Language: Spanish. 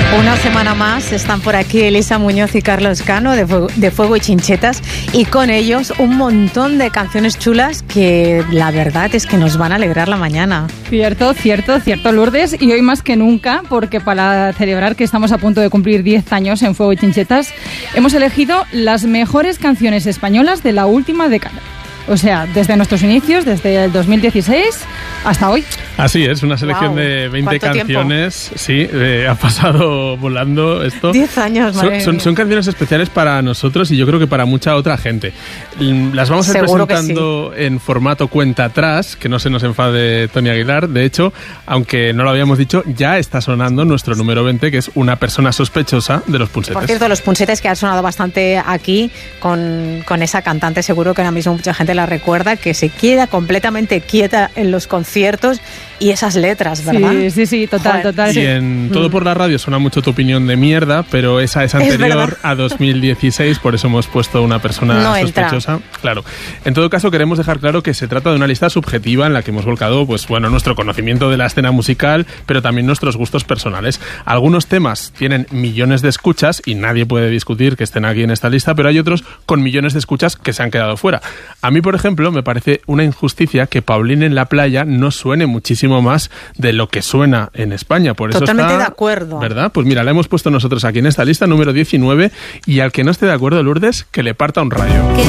Una semana más están por aquí Elisa Muñoz y Carlos Cano de Fuego y Chinchetas, y con ellos un montón de canciones chulas que la verdad es que nos van a alegrar la mañana. Cierto, Lourdes, y hoy más que nunca, porque para celebrar que estamos a punto de cumplir 10 años en Fuego y Chinchetas, hemos elegido las mejores canciones españolas de la última década. O sea, desde nuestros inicios, desde el 2016 hasta hoy. Así es, una selección de 20 canciones. Sí, ha pasado volando esto. 10 años, madre mía. Son canciones especiales para nosotros y yo creo que para mucha otra gente. Las vamos a ir presentando en formato cuenta atrás, que no se nos enfade Tony Aguilar. De hecho, aunque no lo habíamos dicho, ya está sonando nuestro número 20, que es Una persona sospechosa, de Los Punsetes. Por cierto, Los Punsetes, que ha sonado bastante aquí con esa cantante, seguro que ahora mismo mucha gente la recuerda, que se queda completamente quieta en los conciertos, y esas letras, ¿verdad? Sí, total. Y en Todo por la Radio suena mucho Tu opinión de mierda, pero esa es anterior a 2016, por eso hemos puesto Una persona sospechosa. Entra. Claro. En todo caso, queremos dejar claro que se trata de una lista subjetiva en la que hemos volcado, nuestro conocimiento de la escena musical, pero también nuestros gustos personales. Algunos temas tienen millones de escuchas y nadie puede discutir que estén aquí en esta lista, pero hay otros con millones de escuchas que se han quedado fuera. A mí, por ejemplo, me parece una injusticia que Paulín en la playa no suene muchísimo más de lo que suena en España. Por eso totalmente de acuerdo. ¿Verdad? Pues mira, la hemos puesto nosotros aquí en esta lista, número 19, y al que no esté de acuerdo, Lourdes, que le parta un rayo. Que